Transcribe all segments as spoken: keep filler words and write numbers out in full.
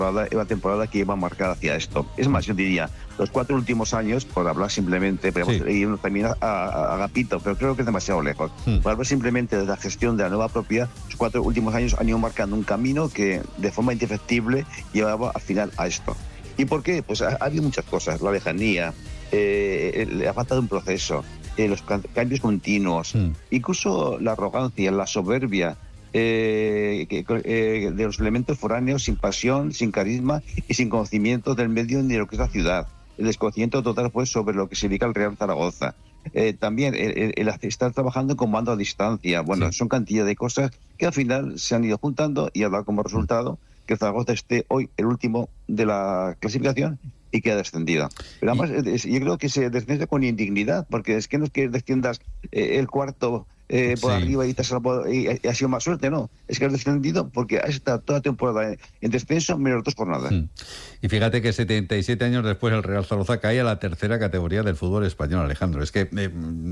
temporada es una temporada que iba marcada hacia esto. Es más, yo diría, los cuatro últimos años, por hablar simplemente, podemos sí. ir también a, a, a Gapito, pero creo que es demasiado lejos. Mm. Por hablar simplemente de la gestión de la nueva propiedad, los cuatro últimos años han ido marcando un camino que de forma indefectible llevaba al final a esto. ¿Y por qué? Pues ha, ha habido muchas cosas, la lejanía, eh, la falta de un proceso, eh, los cambios continuos, mm. incluso la arrogancia, la soberbia, Eh, que, eh, de los elementos foráneos sin pasión, sin carisma y sin conocimiento del medio ni de lo que es la ciudad. El desconocimiento total pues sobre lo que significa el Real Zaragoza. Eh, también el, el, el estar trabajando con mando a distancia. Bueno, sí. son cantidad de cosas que al final se han ido juntando y ha dado como resultado que el Zaragoza esté hoy el último de la clasificación y queda descendido. Pero además es, yo creo que se desciende con indignidad, porque es que no es que desciendas eh, el cuarto Eh, por sí. arriba y, te salvo, y, y ha sido más suerte, no, es que has descendido porque has estado toda la temporada en, en descenso menos dos jornadas. Mm. Y fíjate que setenta y siete años después el Real Zaragoza cae a la tercera categoría del fútbol español, Alejandro. Es que eh,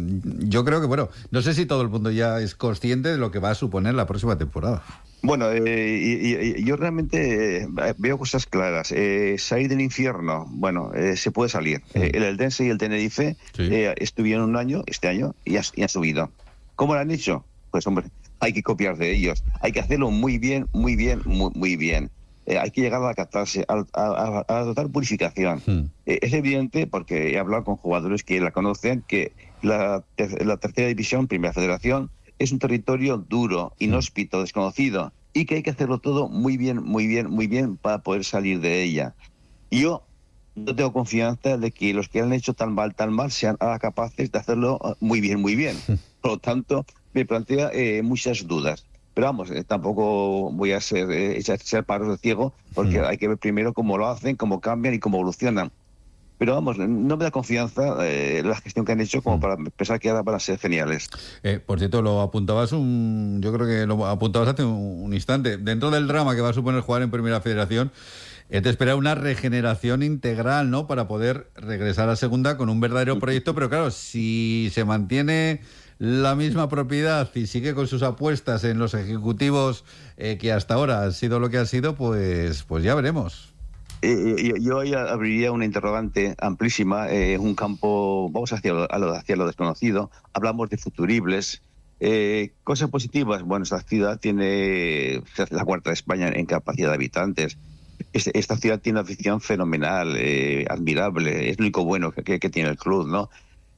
yo creo que, bueno, no sé si todo el mundo ya es consciente de lo que va a suponer la próxima temporada. Bueno, eh, y, y, yo realmente eh, veo cosas claras. Eh, salir del infierno, bueno, eh, se puede salir. Sí. Eh, el Eldense y el Tenerife sí. eh, estuvieron un año, este año, y, has, y han subido. ¿Cómo lo han hecho? Pues hombre, hay que copiar de ellos. Hay que hacerlo muy bien, muy bien, muy, muy bien. Eh, hay que llegar a adaptarse, a, a, a, a dotar purificación. Hmm. Eh, es evidente, porque he hablado con jugadores que la conocen, que la, la tercera división, primera federación, es un territorio duro, inhóspito, desconocido, y que hay que hacerlo todo muy bien, muy bien, muy bien para poder salir de ella. Y yo no tengo confianza de que los que han hecho tan mal, tan mal, sean ahora capaces de hacerlo muy bien, muy bien. Por lo tanto, me plantea eh, muchas dudas. Pero vamos, eh, tampoco voy a ser, eh, ser paros de ciego, porque mm. hay que ver primero cómo lo hacen, cómo cambian y cómo evolucionan. Pero vamos, no me da confianza eh, la gestión que han hecho como para pensar que ahora van a ser geniales. Eh, por cierto, lo apuntabas un, yo creo que lo apuntabas hace un, un instante. Dentro del drama que va a suponer jugar en Primera Federación, eh, te espera una regeneración integral, ¿no? Para poder regresar a Segunda con un verdadero proyecto. Pero claro, si se mantiene la misma propiedad y sigue con sus apuestas en los ejecutivos eh, que hasta ahora han sido lo que ha sido, pues, pues ya veremos. Eh, yo, yo abriría una interrogante amplísima, eh, un campo, vamos hacia lo, hacia lo desconocido, hablamos de futuribles, eh, cosas positivas. Bueno, esta ciudad tiene la cuarta de España en capacidad de habitantes. Este, esta ciudad tiene una afición fenomenal, eh, admirable, es lo único bueno que, que, que tiene el club, ¿no?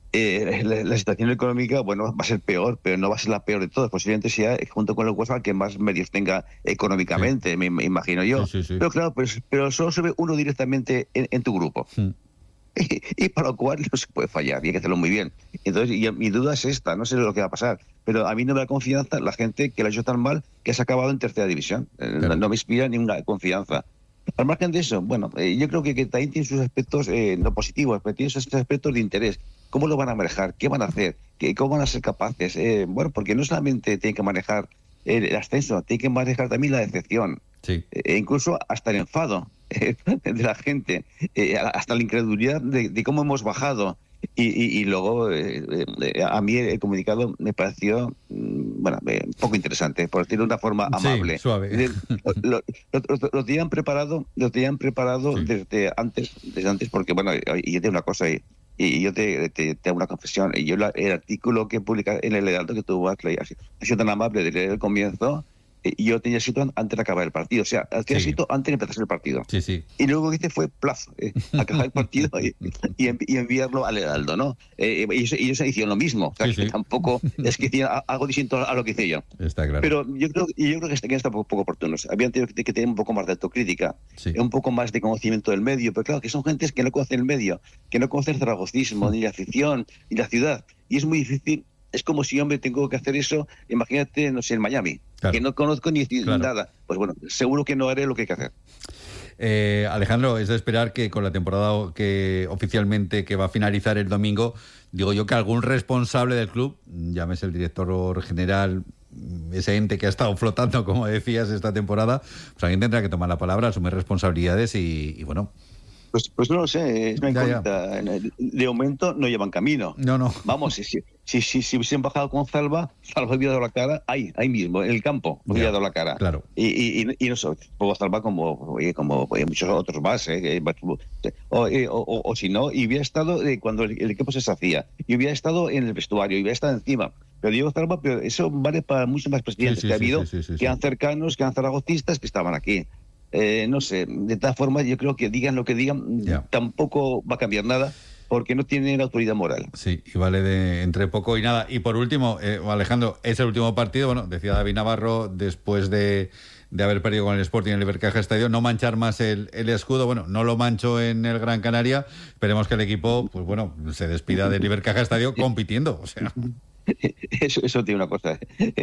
Eh, la, la situación económica, bueno, va a ser peor, pero no va a ser la peor de todas. Posiblemente sea, junto con el Huesca, el que más medios tenga económicamente, sí. me, me imagino yo. Sí, sí, sí. Pero claro, pues, pero solo se ve uno directamente en, en tu grupo. Sí. Y, y para lo cual no se puede fallar, y hay que hacerlo muy bien. Entonces, y, mi duda es esta, no sé lo que va a pasar, pero a mí no me da confianza la gente que lo ha hecho tan mal que se ha acabado en tercera división. Claro. No, no me inspira ninguna confianza. Al margen de eso, bueno, eh, yo creo que, que también tiene sus aspectos eh, no positivos, pero tiene sus aspectos de interés. ¿Cómo lo van a manejar? ¿Qué van a hacer? ¿Qué, ¿Cómo van a ser capaces? Eh, bueno, porque no solamente tienen que manejar el, el ascenso, tienen que manejar también la decepción. Sí. E incluso hasta el enfado eh, de la gente, eh, hasta la incredulidad de, de cómo hemos bajado. Y, y, y luego, eh, eh, a mí el comunicado me pareció, bueno, eh, un poco interesante, por decirlo de una forma amable. Sí, suave. Lo, lo, lo, lo tenían preparado, lo tenían preparado sí. desde antes, desde antes, porque, bueno, y yo tengo una cosa ahí. Y yo te, te, te hago una confesión. Y yo la, el artículo que publica en el Heraldo, que tú has leído, ha sido tan amable de leer el comienzo, y yo tenía escrito antes de acabar el partido. O sea, tenía sí. escrito antes de empezar el partido. Sí, sí. Y luego lo que hice fue plazo, eh, acabar el partido y, y, y enviarlo al Heraldo, ¿no? Eh, y ellos, ellos hicieron lo mismo. O sea, sí, que sí. tampoco es que hicieron algo distinto a lo que hice yo. Está claro. Pero yo creo, yo creo que está, que está poco, poco oportunos. Habían tenido que, que tener un poco más de autocrítica, sí. un poco más de conocimiento del medio. Pero claro, que son gentes que no conocen el medio, que no conocen el zaragocismo, sí. ni la afición, ni la ciudad. Y es muy difícil. Es como si yo me tengo que hacer eso, imagínate, no sé, en Miami, claro. que no conozco ni claro. nada. Pues bueno, seguro que no haré lo que hay que hacer. Eh, Alejandro, es de esperar que con la temporada que oficialmente que va a finalizar el domingo, digo yo que algún responsable del club, llámese el director general, ese ente que ha estado flotando, como decías, esta temporada, pues alguien tendrá que tomar la palabra, asumir responsabilidades y, y bueno, Pues, pues no lo sé, es una incógnita. De momento no llevan camino. No, no. Vamos, si, si, si, si, si hubiesen bajado con Zalba, Zalba hubiera dado la cara ahí, ahí mismo, en el campo, hubiera dado la cara. Claro. Y, y, y, y no sé, pues Zalba como, como muchos otros más, ¿eh? o, o, o, o si no, y hubiera estado cuando el, el equipo se deshacía, y hubiera estado en el vestuario, y hubiera estado encima. Pero Diego Zalba, pero eso vale para muchos más presidentes sí, sí, que ha habido, sí, sí, sí, sí, que han cercanos, que han zaragocistas, que estaban aquí. Eh, no sé, de todas formas yo creo que digan lo que digan, yeah. tampoco va a cambiar nada porque no tienen autoridad moral. Sí, y vale de entre poco y nada. Y por último, eh, Alejandro, es el último partido, bueno, decía David Navarro, después de, de haber perdido con el Sporting en el Ibercaja Estadio, no manchar más el, el escudo. Bueno, no lo mancho en el Gran Canaria, esperemos que el equipo, pues bueno, se despida del Ibercaja Estadio compitiendo, o sea... Eso, eso tiene una cosa.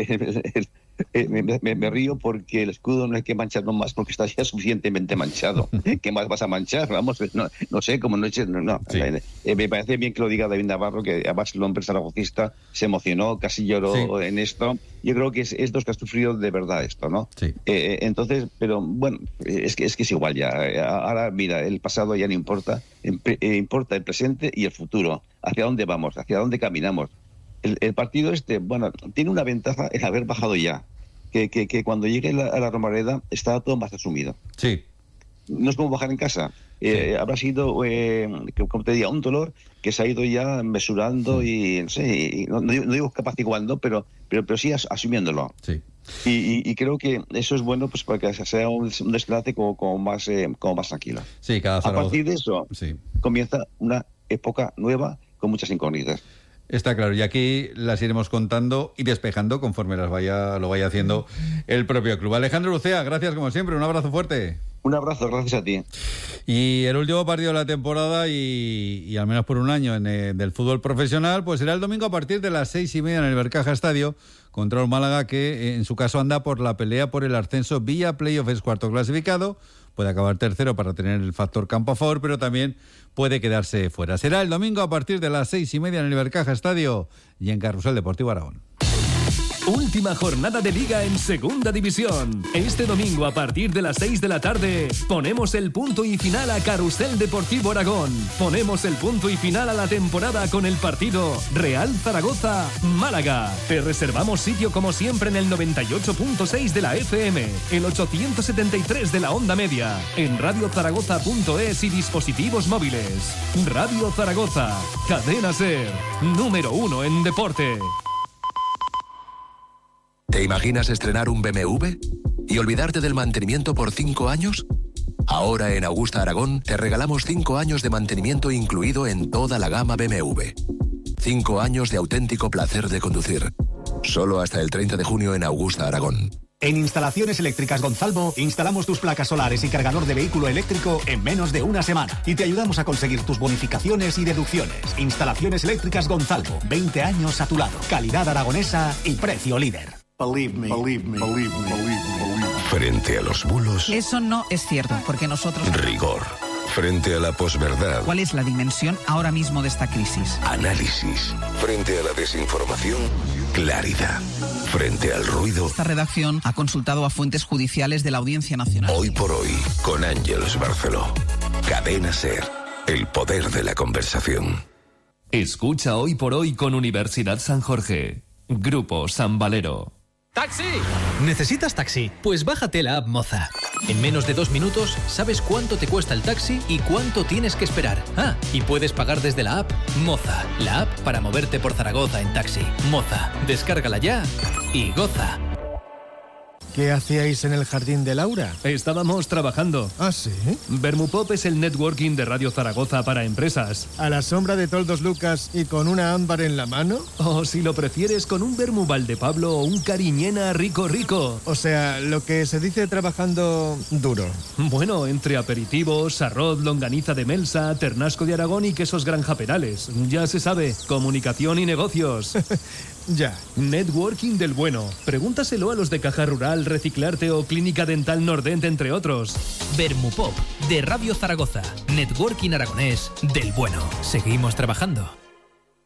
me, me, me río porque el escudo no hay que mancharlo más porque está ya suficientemente manchado. ¿Qué más vas a manchar? Vamos, no, no sé, como no, no, no. Sí. Eh, me parece bien que lo diga David Navarro, que además el hombre zaragocista se emocionó, casi lloró sí. en esto. Yo creo que es estos que ha sufrido de verdad esto, ¿no? Sí. Eh, entonces, pero bueno, es que, es que es igual ya. Ahora, mira, el pasado ya no importa, eh, importa el presente y el futuro. ¿Hacia dónde vamos? ¿Hacia dónde caminamos? El, el partido este, bueno, tiene una ventaja en haber bajado ya, que, que, que cuando llegue la, a la Romareda está todo más asumido. Sí. No es como bajar en casa. Eh, sí. Habrá sido, eh, como te diría, un dolor que se ha ido ya mesurando sí. y, no sé, y no, no, digo, no digo capaciguando, pero, pero, pero sí as, asumiéndolo. Sí. Y, y, y creo que eso es bueno pues para que sea un, un desenlace como, como, más, eh, como más tranquilo. Sí, cada Zaragoza. A partir de eso sí. comienza una época nueva con muchas incógnitas. Está claro, y aquí las iremos contando y despejando conforme las vaya lo vaya haciendo el propio club. Alejandro Lucea, gracias como siempre, un abrazo fuerte. Un abrazo, gracias a ti. Y el último partido de la temporada y, y al menos por un año en el, del fútbol profesional, pues será el domingo a partir de las seis y media en el Ibercaja Estadio contra un Málaga que en su caso anda por la pelea por el ascenso vía playoff, es cuarto clasificado. Puede acabar tercero para tener el factor campo a favor, pero también puede quedarse fuera. Será el domingo a partir de las seis y media en el Ibercaja Estadio y en Carrusel Deportivo Aragón. Última jornada de Liga en Segunda División. Este domingo a partir de las seis de la tarde ponemos el punto y final a Carrusel Deportivo Aragón. Ponemos el punto y final a la temporada con el partido Real Zaragoza-Málaga. Te reservamos sitio como siempre en el noventa y ocho punto seis de la F M, el ochocientos setenta y tres de la onda media, en radio zaragoza punto es y dispositivos móviles. Radio Zaragoza, Cadena SER, número uno en deporte. ¿Te imaginas estrenar un B M W y olvidarte del mantenimiento por cinco años? Ahora en Augusta Aragón te regalamos cinco años de mantenimiento incluido en toda la gama B M W. Cinco años de auténtico placer de conducir. Solo hasta el treinta de junio en Augusta Aragón. En Instalaciones Eléctricas Gonzalvo instalamos tus placas solares y cargador de vehículo eléctrico en menos de una semana y te ayudamos a conseguir tus bonificaciones y deducciones. Instalaciones Eléctricas Gonzalvo, veinte años a tu lado. Calidad aragonesa y precio líder. Believe me, believe me, believe me, believe me, believe me. Frente a los bulos. Eso no es cierto, porque nosotros... Rigor. Frente a la posverdad. ¿Cuál es la dimensión ahora mismo de esta crisis? Análisis. Frente a la desinformación. Claridad. Frente al ruido. Esta redacción ha consultado a fuentes judiciales de la Audiencia Nacional. Hoy por hoy, con Ángeles Barceló. Cadena SER. El poder de la conversación. Escucha Hoy por Hoy con Universidad San Jorge. Grupo San Valero. ¡Taxi! ¿Necesitas taxi? Pues bájate la app Moza. En menos de dos minutos sabes cuánto te cuesta el taxi y cuánto tienes que esperar. Ah, y puedes pagar desde la app Moza, la app para moverte por Zaragoza en taxi. Moza, descárgala ya y goza. ¿Qué hacíais en el jardín de Laura? Estábamos trabajando. ¿Ah, sí? Vermupop es el networking de Radio Zaragoza para empresas. ¿A la sombra de Toldos Lucas y con una ámbar en la mano? O si lo prefieres, con un vermu Valdepablo o un cariñena rico rico. O sea, lo que se dice trabajando duro. Bueno, entre aperitivos, arroz, longaniza de Melsa, ternasco de Aragón y quesos Granja Perales. Ya se sabe, comunicación y negocios. Ya. Networking del bueno. Pregúntaselo a los de Caja Rural, Reciclarte o Clínica Dental Nordent, entre otros. Vermupop, de Radio Zaragoza. Networking aragonés del bueno. Seguimos trabajando.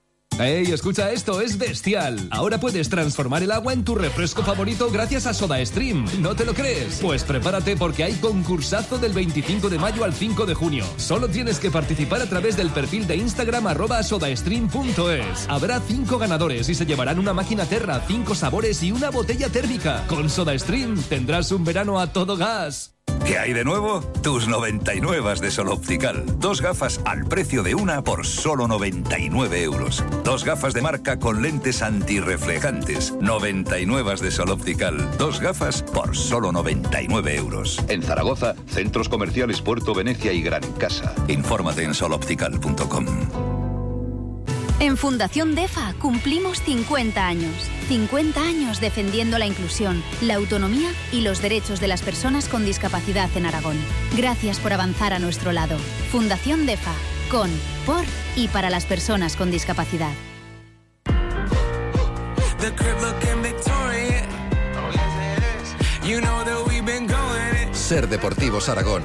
¡Ey, escucha esto! ¡Es bestial! Ahora puedes transformar el agua en tu refresco favorito gracias a SodaStream. ¿No te lo crees? Pues prepárate porque hay concursazo del veinticinco de mayo al cinco de junio. Solo tienes que participar a través del perfil de Instagram arroba sodastream punto es. Habrá cinco ganadores y se llevarán una máquina Terra, cinco sabores y una botella térmica. Con SodaStream tendrás un verano a todo gas. ¿Qué hay de nuevo? Tus noventa y nueve de Sol Optical. Dos gafas al precio de una por solo noventa y nueve euros. Dos gafas de marca con lentes antirreflejantes. noventa y nueve de Sol Optical. Dos gafas por solo noventa y nueve euros. En Zaragoza, centros comerciales Puerto Venecia y Gran Casa. Infórmate en sol optical punto com. En Fundación DEFA cumplimos cincuenta años. cincuenta años defendiendo la inclusión, la autonomía y los derechos de las personas con discapacidad en Aragón. Gracias por avanzar a nuestro lado. Fundación DEFA. Con, por y para las personas con discapacidad. Ser Deportivos Aragón.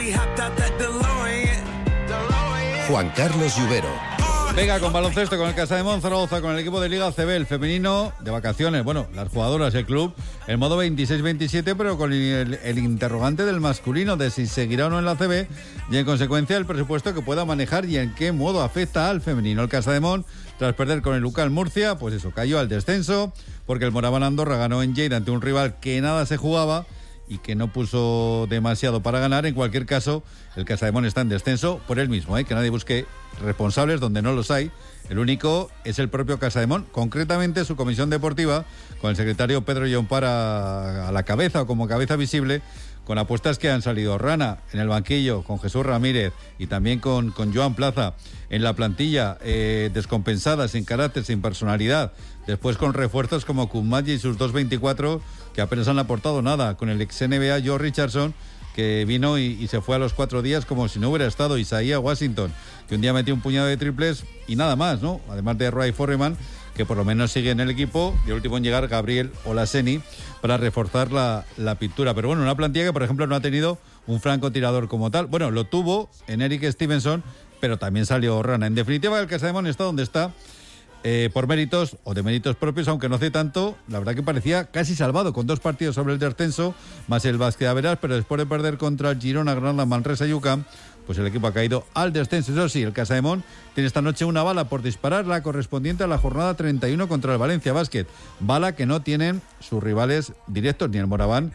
Juan Carlos Lluvero. Venga, con baloncesto, con el Casademón Zaragoza, con el equipo de Liga A C B, el femenino, de vacaciones. Bueno, las jugadoras, el club, el modo veintiséis veintisiete, pero con el, el interrogante del masculino, de si seguirá o no en la A C B, y en consecuencia el presupuesto que pueda manejar y en qué modo afecta al femenino. El Casademón, tras perder con el Lucal Murcia, pues eso, cayó al descenso, porque el Moraván Andorra ganó en Lleida ante un rival que nada se jugaba y que no puso demasiado para ganar. En cualquier caso, el Casademón está en descenso por él mismo, ¿eh? Que nadie busque responsables donde no los hay. El único es el propio Casademón, concretamente su comisión deportiva, con el secretario Pedro Llompar a, a la cabeza o como cabeza visible, con apuestas que han salido. Rana en el banquillo, con Jesús Ramírez y también con, con Joan Plaza en la plantilla, eh, descompensada, sin carácter, sin personalidad. Después con refuerzos como Kumayi y sus dos veinticuatro, que apenas han aportado nada. Con el ex N B A Joe Richardson, que vino y, y se fue a los cuatro días como si no hubiera estado. Isaiah Washington, que un día metió un puñado de triples y nada más, ¿no? Además de Ray Foreman, que por lo menos sigue en el equipo, y el último en llegar, Gabriel Olaseni, para reforzar la, la pintura. Pero bueno, una plantilla que, por ejemplo, no ha tenido un francotirador como tal. Bueno, lo tuvo en Eric Stevenson, pero también salió Rana. En definitiva, el Casademón está donde está, eh, por méritos o de méritos propios, aunque no hace tanto. La verdad que parecía casi salvado, con dos partidos sobre el descenso, más el Basque de Averas, pero después de perder contra el Girona, Granada, Manresa y U C A M, pues el equipo ha caído al descenso. Eso sí, el Casademón tiene esta noche una bala por disparar, la correspondiente a la jornada treinta y uno contra el Valencia Basket. Bala que no tienen sus rivales directos, ni el Moraván,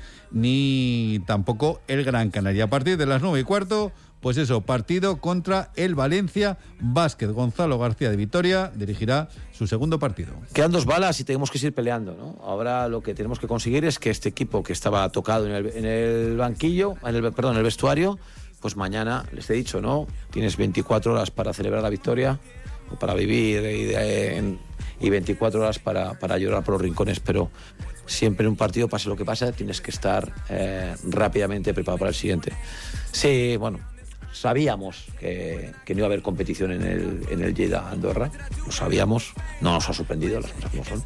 ni tampoco el Gran Canaria. A partir de las nueve y cuarto, pues eso, partido contra el Valencia Basket. Gonzalo García de Vitoria dirigirá su segundo partido. Quedan dos balas y tenemos que seguir peleando, ¿no? Ahora lo que tenemos que conseguir es que este equipo que estaba tocado en el, en el banquillo, en el, perdón, en el vestuario, pues mañana, les he dicho, ¿no? Tienes veinticuatro horas para celebrar la victoria, o para vivir, y, de, y veinticuatro horas para, para llorar por los rincones, pero siempre en un partido, pase lo que pase, tienes que estar eh, rápidamente preparado para el siguiente. Sí, bueno, sabíamos que, que no iba a haber competición en el, en el Lleida Andorra, lo sabíamos, no nos ha sorprendido, las cosas como son,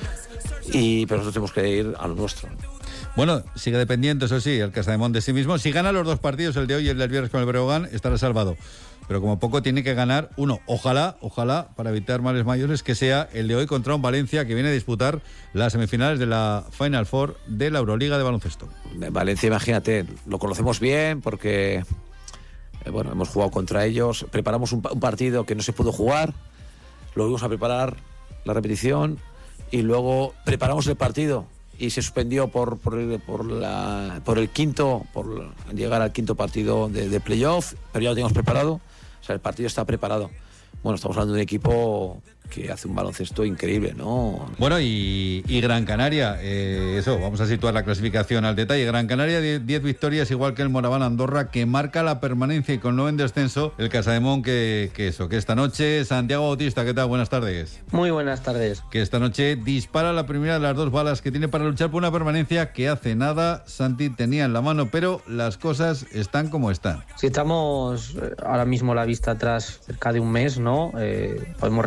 y, pero nosotros tenemos que ir a lo nuestro. Bueno, sigue dependiendo, eso sí, el Casademón de sí mismo. Si gana los dos partidos, el de hoy y el del viernes con el Breogán, estará salvado. Pero como poco tiene que ganar uno. Ojalá, ojalá, para evitar males mayores, que sea el de hoy contra un Valencia que viene a disputar las semifinales de la Final Four de la Euroliga de baloncesto. Valencia, imagínate, lo conocemos bien porque, eh, bueno, hemos jugado contra ellos. Preparamos un, un partido que no se pudo jugar, lo vimos a preparar, la repetición, y luego preparamos el partido y se suspendió por por el, por, la, por el quinto, por llegar al quinto partido de, de playoff, pero ya lo teníamos preparado, o sea, el partido está preparado. Bueno, estamos hablando de un equipo que hace un baloncesto increíble, ¿no? Bueno, y, y Gran Canaria, eh, eso, vamos a situar la clasificación al detalle. Gran Canaria, diez victorias, igual que el Moraván Andorra, que marca la permanencia y con nueve en descenso. El Casademón, que, que eso, que esta noche, Santiago Bautista, ¿qué tal? Buenas tardes. Muy buenas tardes. Que esta noche dispara la primera de las dos balas que tiene para luchar por una permanencia que hace nada Santi tenía en la mano, pero las cosas están como están. Si echamos ahora mismo la vista atrás cerca de un mes, ¿no? Eh, podemos recordar que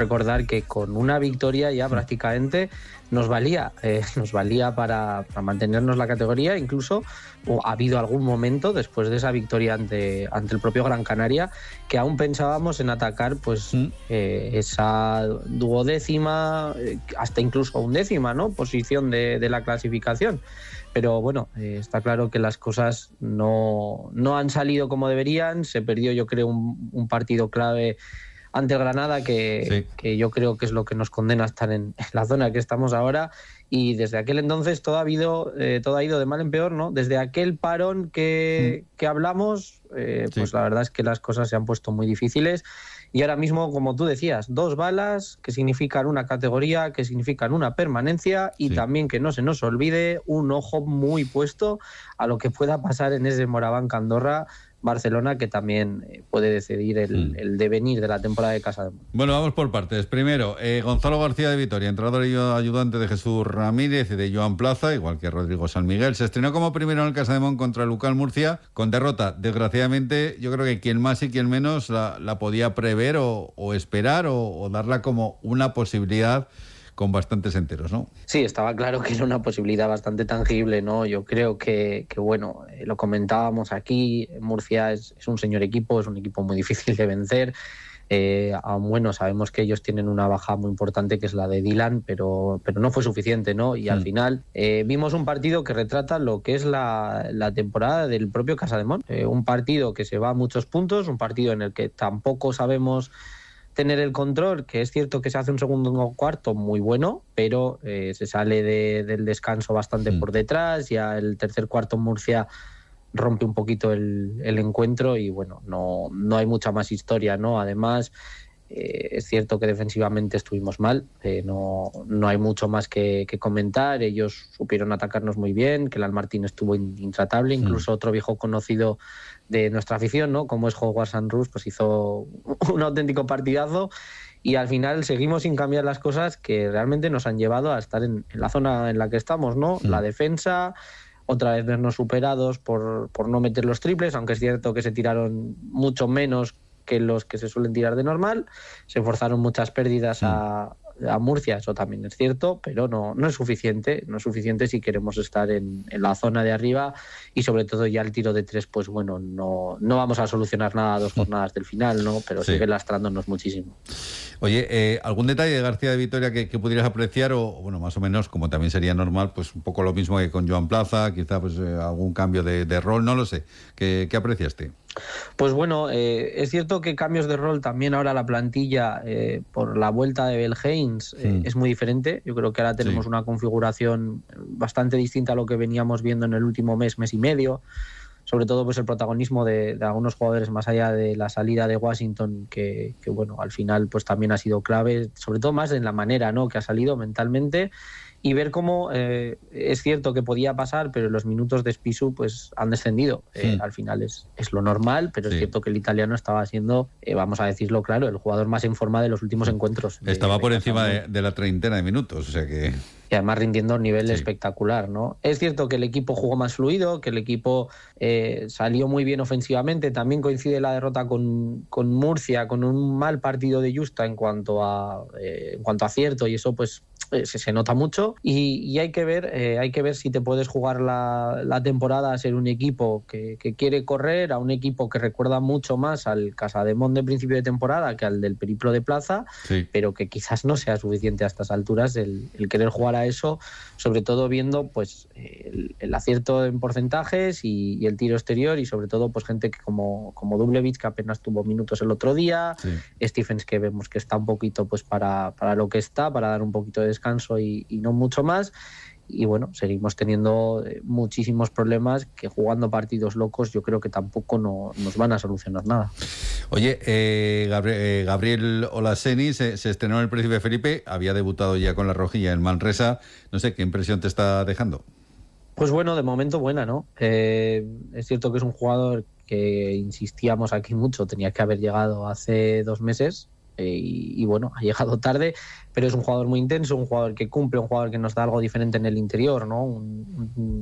que con una victoria ya prácticamente nos valía, eh, nos valía para, para mantenernos la categoría. Incluso o ha habido algún momento después de esa victoria ante, ante el propio Gran Canaria que aún pensábamos en atacar pues mm. eh, esa duodécima, eh, hasta incluso undécima, ¿no?, posición de, de la clasificación. Pero bueno, eh, está claro que las cosas no, no han salido como deberían. Se perdió, yo creo, un, un partido clave ante el Granada que, sí. que yo creo que es lo que nos condena a estar en, en la zona que estamos ahora. Y desde aquel entonces todo ha, habido, eh, todo ha ido de mal en peor, ¿no? Desde aquel parón que, mm. que hablamos, eh, sí. pues la verdad es que las cosas se han puesto muy difíciles. Y ahora mismo, como tú decías, dos balas que significan una categoría, que significan una permanencia y sí. también, que no se nos olvide, un ojo muy puesto a lo que pueda pasar en ese Moraván Andorra Barcelona, que también puede decidir el, mm. el devenir de la temporada de Casademón. Bueno, vamos por partes. Primero, eh, Gonzalo García de Vitoria, entrenador y ayudante de Jesús Ramírez y de Joan Plaza, igual que Rodrigo San Miguel. Se estrenó como primero en el Casademón contra el Lucal Murcia, con derrota. Desgraciadamente, yo creo que quien más y quien menos la, la podía prever o, o esperar o, o darla como una posibilidad con bastantes enteros, ¿no? Sí, estaba claro que era una posibilidad bastante tangible, ¿no? Yo creo que, que bueno, eh, lo comentábamos aquí, Murcia es, es un señor equipo, es un equipo muy difícil de vencer. Eh, aún bueno, sabemos que ellos tienen una baja muy importante que es la de Dylan, pero, pero no fue suficiente, ¿no? Y mm. al final eh, vimos un partido que retrata lo que es la, la temporada del propio Casademón. Eh, un partido que se va a muchos puntos, un partido en el que tampoco sabemos tener el control, que es cierto que se hace un segundo cuarto muy bueno, pero eh, se sale de, del descanso bastante mm. por detrás. Ya el tercer cuarto en Murcia rompe un poquito el, el encuentro y bueno, no, no hay mucha más historia, ¿no? Además, eh, es cierto que defensivamente estuvimos mal, eh, no, no hay mucho más que, que comentar. Ellos supieron atacarnos muy bien, que el Almartín estuvo intratable, incluso mm. otro viejo conocido de nuestra afición, ¿no?, como es Howard Sanrus, pues hizo un auténtico partidazo. Y al final seguimos sin cambiar las cosas que realmente nos han llevado a estar en, en la zona en la que estamos, ¿no? Mm. La defensa, otra vez vernos superados por, por no meter los triples, aunque es cierto que se tiraron mucho menos que los que se suelen tirar de normal. Se forzaron muchas pérdidas mm. a, a Murcia, eso también es cierto, pero no, no es suficiente, no es suficiente si queremos estar en, en la zona de arriba, y sobre todo ya el tiro de tres, pues bueno, no, no vamos a solucionar nada a dos jornadas del final, ¿no? Pero sí. sigue lastrándonos muchísimo. Oye, eh, ¿algún detalle de García de Vitoria que, que pudieras apreciar? O bueno, más o menos, como también sería normal, pues un poco lo mismo que con Joan Plaza, quizá pues eh, algún cambio de, de rol, no lo sé. ¿Qué, qué apreciaste? Pues bueno, eh, es cierto que cambios de rol también ahora la plantilla, eh, por la vuelta de Belheims, eh, mm. es muy diferente. Yo creo que ahora tenemos sí. una configuración bastante distinta a lo que veníamos viendo en el último mes, mes y medio. Sobre todo pues el protagonismo de, de algunos jugadores más allá de la salida de Washington, que, que bueno, al final pues también ha sido clave, sobre todo más en la manera, ¿no?, que ha salido mentalmente. Y ver cómo eh, es cierto que podía pasar, pero los minutos de Spissu pues han descendido. Eh, sí. Al final es, es lo normal, pero sí. es cierto que el italiano estaba siendo, eh, vamos a decirlo claro, el jugador más en forma de los últimos encuentros. Estaba de, por de encima de, de la treintena de minutos, o sea que... Y además rindiendo a un nivel sí. espectacular, ¿no? Es cierto que el equipo jugó más fluido, que el equipo eh, salió muy bien ofensivamente. También coincide la derrota con, con Murcia, con un mal partido de Justa en cuanto a eh, en cuanto a acierto, y eso pues eh, se, se nota mucho. Y, y hay que ver eh, hay que ver si te puedes jugar la, la temporada a ser un equipo que, que quiere correr, a un equipo que recuerda mucho más al Casademón de principio de temporada que al del Periplo de Plaza, sí. pero que quizás no sea suficiente a estas alturas el, el querer jugar a eso, sobre todo viendo pues el, el acierto en porcentajes y, y el tiro exterior, y sobre todo pues gente que como, como Dublevich, que apenas tuvo minutos el otro día, sí. Stephens, que vemos que está un poquito pues para, para lo que está, para dar un poquito de descanso y, y no mucho más. Y bueno, seguimos teniendo muchísimos problemas que jugando partidos locos yo creo que tampoco no, nos van a solucionar nada. Oye, eh, Gabriel, eh, Gabriel Olaseni se, se estrenó en el Príncipe Felipe, había debutado ya con la rojilla en Manresa. No sé, ¿qué impresión te está dejando? Pues bueno, de momento buena, ¿no? Eh, es cierto que es un jugador que insistíamos aquí mucho, tenía que haber llegado hace dos meses. Y, y bueno, ha llegado tarde, pero es un jugador muy intenso, un jugador que cumple, un jugador que nos da algo diferente en el interior, ¿no? Un, un,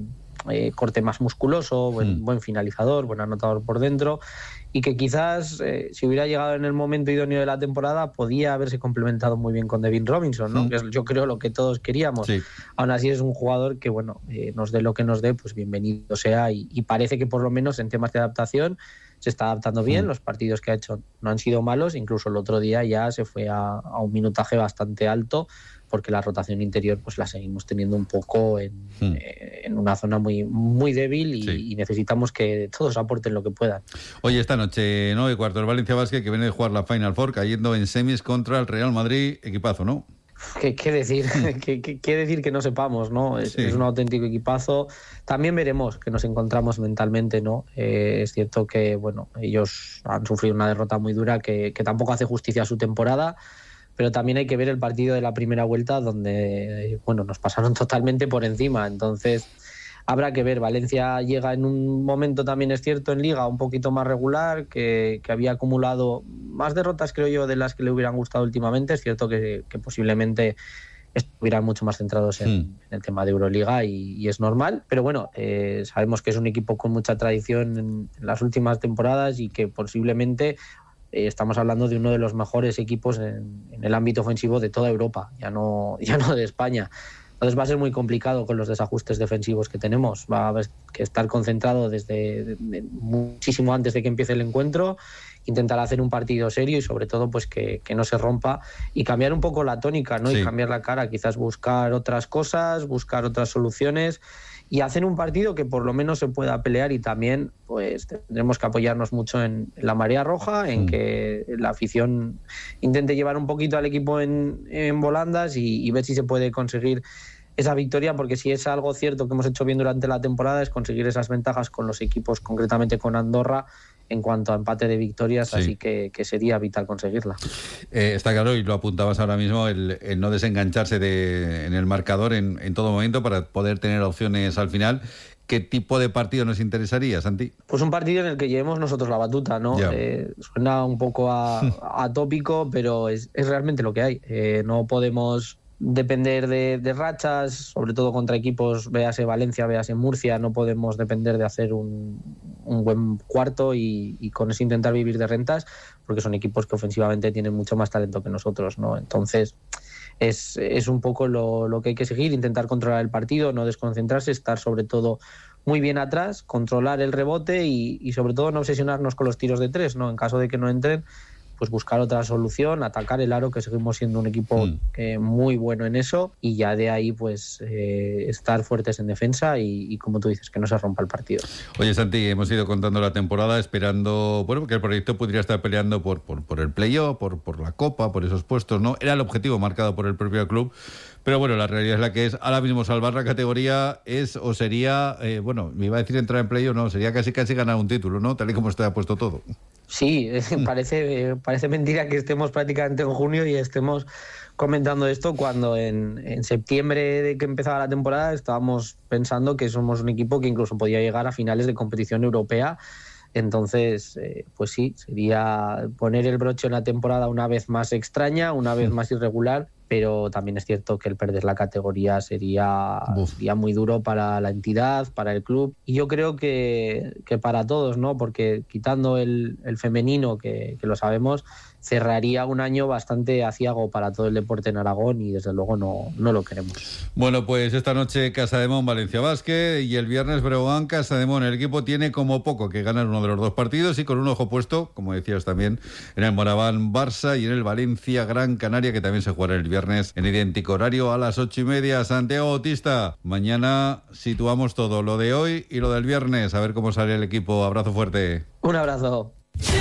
eh, corte más musculoso, buen, mm. buen finalizador, buen anotador por dentro, y que quizás eh, si hubiera llegado en el momento idóneo de la temporada podía haberse complementado muy bien con Devin Robinson, ¿no? Mm. Que es, yo creo, lo que todos queríamos. Sí. Aún así es un jugador que, bueno, eh, nos dé lo que nos dé, pues bienvenido sea, y, y parece que por lo menos en temas de adaptación se está adaptando bien. Mm. Los partidos que ha hecho no han sido malos, incluso el otro día ya se fue a, a un minutaje bastante alto, porque la rotación interior pues la seguimos teniendo un poco en, mm. eh, en una zona muy muy débil y, sí. y necesitamos que todos aporten lo que puedan. Oye, esta noche nueve y cuarto el Valencia Basket, que viene de jugar la Final Four, cayendo en semis contra el Real Madrid. Equipazo, ¿no? ¿Qué, qué decir? ¿Qué, qué, qué decir que no sepamos, ¿no? Es, sí. es un auténtico equipazo. También veremos que nos encontramos mentalmente, ¿no? Eh, es cierto que, bueno, ellos han sufrido una derrota muy dura que, que tampoco hace justicia a su temporada, pero también hay que ver el partido de la primera vuelta donde, bueno, nos pasaron totalmente por encima. Entonces habrá que ver. Valencia llega en un momento, también es cierto, en Liga un poquito más regular, que, que había acumulado más derrotas, creo yo, de las que le hubieran gustado últimamente. Es cierto que, que posiblemente estuvieran mucho más centrados en, mm. en el tema de Euroliga y, y es normal, pero bueno, eh, sabemos que es un equipo con mucha tradición en, en las últimas temporadas y que posiblemente eh, estamos hablando de uno de los mejores equipos en, en el ámbito ofensivo de toda Europa, ya no, ya no de España. Entonces va a ser muy complicado con los desajustes defensivos que tenemos. Va a haber que estar concentrado desde de, de, muchísimo antes de que empiece el encuentro, intentar hacer un partido serio y sobre todo pues que, que no se rompa y cambiar un poco la tónica, ¿no? Sí. Y cambiar la cara, quizás buscar otras cosas, buscar otras soluciones y hacer un partido que por lo menos se pueda pelear. Y también pues tendremos que apoyarnos mucho en, en la marea roja, en mm. que la afición intente llevar un poquito al equipo en, en volandas y, y ver si se puede conseguir esa victoria, porque si es algo cierto que hemos hecho bien durante la temporada es conseguir esas ventajas con los equipos, concretamente con Andorra, en cuanto a empate de victorias, sí. así que, que sería vital conseguirla. Eh, está claro, y lo apuntabas ahora mismo, el, el no desengancharse de, en el marcador en, en todo momento para poder tener opciones al final. ¿Qué tipo de partido nos interesaría, Santi? Pues un partido en el que llevemos nosotros la batuta, ¿no? Eh, suena un poco a, a tópico, pero es, es realmente lo que hay. Eh, no podemos depender de, de rachas, sobre todo contra equipos, véase Valencia, véase Murcia, no podemos depender de hacer un, un buen cuarto y, y con eso intentar vivir de rentas, porque son equipos que ofensivamente tienen mucho más talento que nosotros, ¿no? Entonces es, es un poco lo, lo que hay que seguir, intentar controlar el partido, no desconcentrarse, estar sobre todo muy bien atrás, controlar el rebote y, y sobre todo no obsesionarnos con los tiros de tres, ¿no? En caso de que no entren, pues buscar otra solución, atacar el aro, que seguimos siendo un equipo mm. eh, muy bueno en eso, y ya de ahí pues eh, estar fuertes en defensa y, y como tú dices, que no se rompa el partido. Oye, Santi, hemos ido contando la temporada esperando, bueno, que el proyecto pudiera estar peleando por, por, por el playoff, por, por la Copa, por esos puestos, ¿no? Era el objetivo marcado por el propio club, pero bueno, la realidad es la que es. Ahora mismo salvar la categoría es o sería, eh, bueno, me iba a decir entrar en playoff, no, sería casi casi ganar un título, ¿no? Tal y como está puesto todo. Sí, parece, parece mentira que estemos prácticamente en junio y estemos comentando esto cuando en, en septiembre de que empezaba la temporada estábamos pensando que somos un equipo que incluso podía llegar a finales de competición europea. Entonces, eh, pues sí, sería poner el broche en la temporada una vez más extraña, una vez más irregular, pero también es cierto que el perder la categoría sería, sería muy duro para la entidad, para el club, y yo creo que, que para todos, ¿no? Porque quitando el, el femenino, que, que lo sabemos, cerraría un año bastante aciago para todo el deporte en Aragón y desde luego no, no lo queremos. Bueno, pues esta noche Casademón Valencia Basket y el viernes Breogán Casademón. El equipo tiene como poco que ganar uno de los dos partidos y con un ojo puesto, como decías también, en el Moraván Barça y en el Valencia Gran Canaria, que también se jugará el viernes en idéntico horario a las ocho y media. Santiago Bautista, mañana situamos todo, lo de hoy y lo del viernes, a ver cómo sale el equipo. Abrazo fuerte. Un abrazo.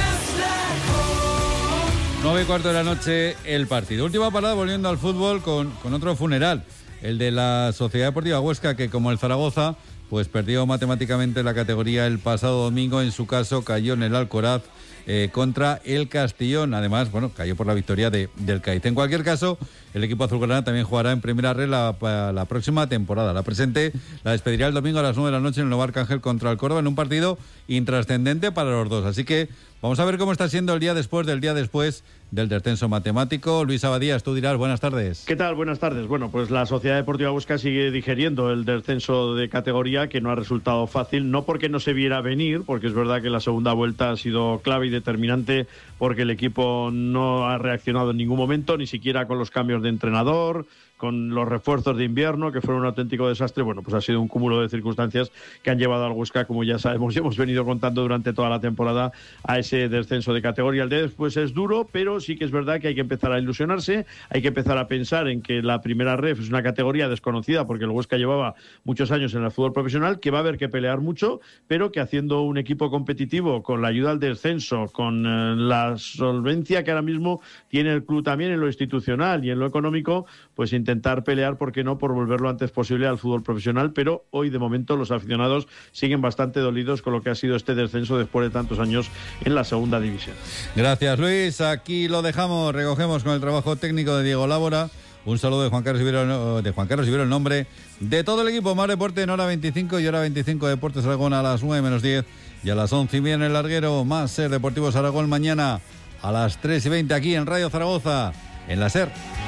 Nueve y cuarto de la noche el partido. Última parada volviendo al fútbol con, con otro funeral, el de la Sociedad Deportiva Huesca, que como el Zaragoza pues perdió matemáticamente la categoría el pasado domingo. En su caso cayó en el Alcoraz eh, contra el Castellón. Además, bueno, cayó por la victoria de, del Cádiz. En cualquier caso, el equipo azulgrana también jugará en primera red la, la próxima temporada. La presente la despedirá el domingo a las nueve de la noche en el Nuevo Arcángel contra el Córdoba, en un partido intrascendente para los dos. Así que vamos a ver cómo está siendo el día después del día después del descenso matemático. Luis Abadías, tú dirás, buenas tardes. ¿Qué tal? Buenas tardes. Bueno, pues la Sociedad Deportiva Huesca sigue digeriendo el descenso de categoría categoría que no ha resultado fácil, no porque no se viera venir, porque es verdad que la segunda vuelta ha sido clave y determinante, porque el equipo no ha reaccionado en ningún momento, ni siquiera con los cambios de entrenador, con los refuerzos de invierno, que fueron un auténtico desastre. Bueno, pues ha sido un cúmulo de circunstancias que han llevado al Huesca, como ya sabemos y hemos venido contando durante toda la temporada, a ese descenso de categoría. El de después es duro, pero sí que es verdad que hay que empezar a ilusionarse, hay que empezar a pensar en que la primera ref es una categoría desconocida, porque el Huesca llevaba muchos años en el fútbol profesional, que va a haber que pelear mucho, pero que haciendo un equipo competitivo, con la ayuda al descenso, con eh, la solvencia que ahora mismo tiene el club también en lo institucional y en lo económico, pues intentar pelear, ¿por qué no?, por volver lo antes posible al fútbol profesional. Pero hoy de momento los aficionados siguen bastante dolidos con lo que ha sido este descenso después de tantos años en la segunda división. Gracias, Luis. Aquí lo dejamos, recogemos con el trabajo técnico de Diego Lávora. Un saludo de Juan Carlos Ibero, de Juan Carlos Ibero, el nombre de todo el equipo. Más deporte en hora veinticinco y hora veinticinco Deportes Aragón a las nueve menos diez y a las once y media en el larguero. Más Ser Deportivos Aragón mañana a las tres y veinte aquí en Radio Zaragoza, en la Ser.